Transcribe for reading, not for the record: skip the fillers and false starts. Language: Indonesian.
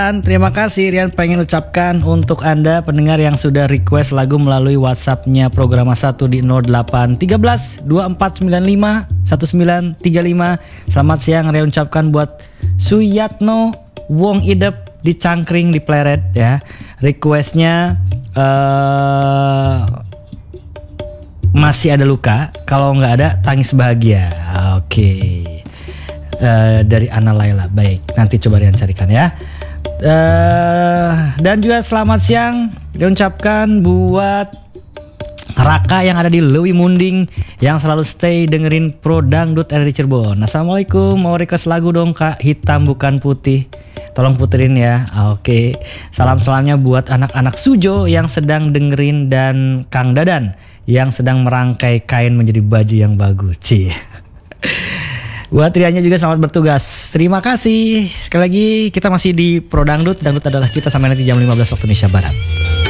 Terima kasih Rian, pengen ucapkan untuk Anda pendengar yang sudah request lagu melalui WhatsApp-nya Programa 1 di 0813 2495 1935. Selamat siang Rian ucapkan buat Suyatno Wong Idep di Cangkring di Pleret ya. Requestnya masih ada luka, kalau nggak ada tangis bahagia. Oke. Dari Ana Laila. Baik, nanti coba Rian carikan ya. Dan juga selamat siang diucapkan buat Raka yang ada di Lewi Munding yang selalu stay dengerin Pro Dangdut ada di Cirebon. Assalamualaikum, mau request lagu dong Kak, hitam bukan putih. Tolong puterin ya. Oke. Salam-salamnya buat anak-anak Sujo yang sedang dengerin dan Kang Dadan yang sedang merangkai kain menjadi baju yang bagus. Cih. Buat Riannya juga selamat bertugas. Terima kasih. Sekali lagi kita masih di Pro Dangdut. Dangdut adalah kita sampai nanti jam 15 waktu Indonesia Barat.